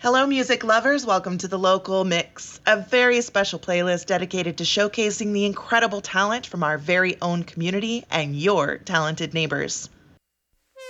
Hello, music lovers. Welcome to the Local Mix, a very special playlist dedicated to showcasing the incredible talent from our very own community and your talented neighbors.